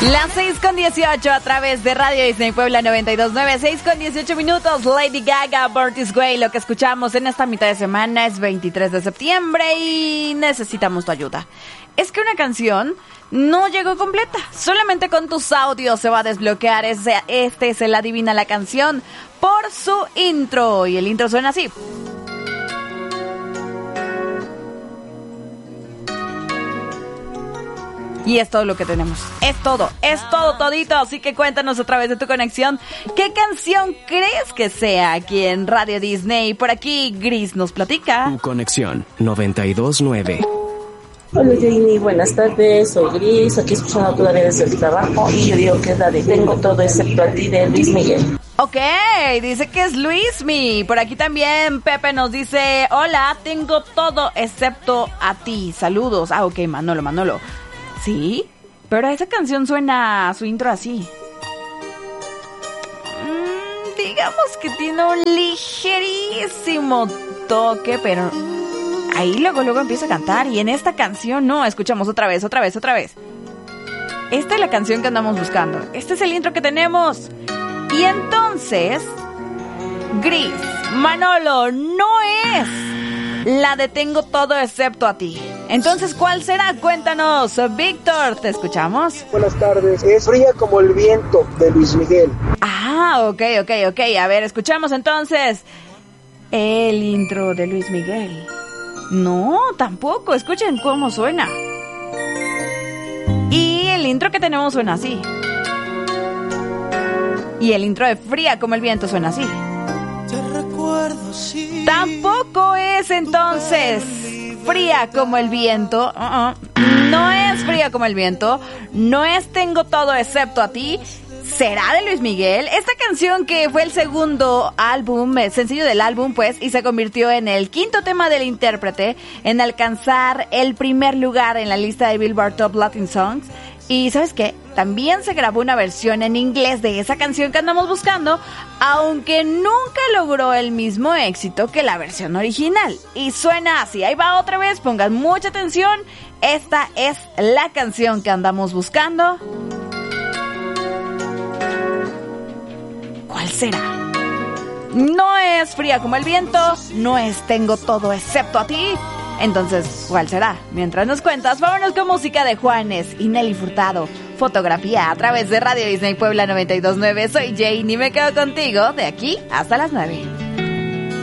Las 6:18 a través de Radio Disney Puebla 92.9, 6:18 minutos. Lady Gaga, Born This Way. Lo que escuchamos en esta mitad de semana es 23 de septiembre y necesitamos tu ayuda. Es que una canción no llegó completa. Solamente con tus audios se va a desbloquear. Este es el Adivina la Canción por su intro. Y el intro suena así. Y es todo lo que tenemos. Es todo todito. Así que cuéntanos a través de tu conexión qué canción crees que sea aquí en Radio Disney. Por aquí Gris nos platica. Tu conexión 92.9. Hola Jamie, buenas tardes, soy Gris, aquí escuchando todavía desde el trabajo y yo digo que es la de Tengo Todo Excepto a Ti de Luis Miguel. Ok, dice que es Luismi. Por aquí también Pepe nos dice, hola, tengo todo excepto a ti, saludos. Ah, ok, Manolo. ¿Sí? Pero esa canción suena su intro así. Digamos que tiene un ligerísimo toque, pero ahí luego empieza a cantar. Y en esta canción no, escuchamos otra vez. Esta es la canción que andamos buscando. Este es el intro que tenemos. Y entonces, Gris, Manolo, no es la de Tengo Todo Excepto a Ti. Entonces, ¿cuál será? Cuéntanos, Víctor, ¿te escuchamos? Buenas tardes, es Fría como el viento de Luis Miguel. Ah, ok. A ver, escuchamos entonces el intro de Luis Miguel. No, tampoco, escuchen cómo suena. Y el intro que tenemos suena así. Y el intro de Fría como el viento suena así. Te recuerdo, sí. Tampoco es entonces Fría como el viento. No es Fría como el viento. No es Tengo Todo Excepto a Ti. ¿Será de Luis Miguel? Esta canción que fue el segundo álbum, sencillo del álbum, pues, y se convirtió en el quinto tema del intérprete en alcanzar el primer lugar en la lista de Billboard Top Latin Songs. Y ¿sabes qué? También se grabó una versión en inglés de esa canción que andamos buscando, aunque nunca logró el mismo éxito que la versión original. Y suena así, ahí va otra vez, pongan mucha atención. Esta es la canción que andamos buscando. ¿Cuál será? No es Fría como el viento, no es Tengo Todo Excepto a Ti. Entonces, ¿cuál será? Mientras nos cuentas, vámonos con música de Juanes y Nelly Furtado. Fotografía a través de Radio Disney Puebla 92.9. Soy Jane y me quedo contigo de aquí hasta las 9.